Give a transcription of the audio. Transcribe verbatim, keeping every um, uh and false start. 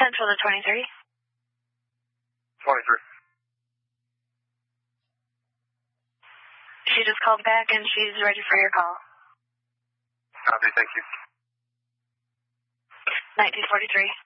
Central to twenty-three. twenty-three. She just called back and she's ready for your call. Copy, thank you. nineteen forty-three.